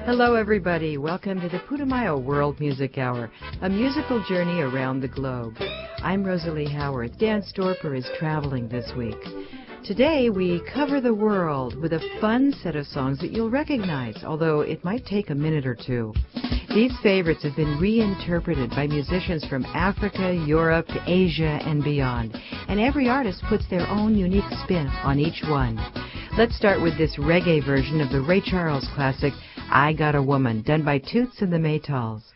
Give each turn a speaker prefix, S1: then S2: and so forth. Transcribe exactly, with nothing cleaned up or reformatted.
S1: Hello, everybody. Welcome to the Putumayo World Music Hour, a musical journey around the globe. I'm Rosalie Howard. Dan Storper is traveling this week. Today, we cover the world with a fun set of songs that you'll recognize, although it might take a minute or two. These favorites have been reinterpreted by musicians from Africa, Europe, Asia, and beyond, and every artist puts their own unique spin on each one. Let's start with this reggae version of the Ray Charles classic, I Got a Woman, done by Toots and the Maytals.